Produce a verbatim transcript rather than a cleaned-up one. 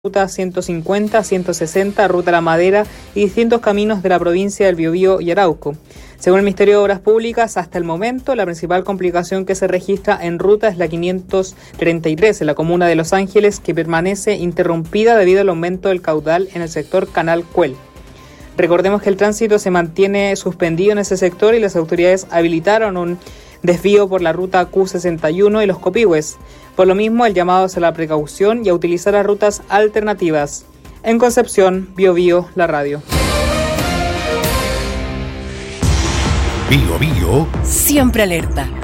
Ruta ciento cincuenta, ciento sesenta, Ruta La Madera y distintos caminos de la provincia del Biobío y Arauco. Según el Ministerio de Obras Públicas, hasta el momento la principal complicación que se registra en ruta es la quinientos treinta y tres en la comuna de Los Ángeles, que permanece interrumpida debido al aumento del caudal en el sector Canal Cuel. Recordemos que el tránsito se mantiene suspendido en ese sector y las autoridades habilitaron un desvío por la ruta Q sesenta y uno y los Copihue. Por lo mismo, el llamado es a la precaución y a utilizar las rutas alternativas. En Concepción, Biobío, la radio. Bio Bio siempre alerta.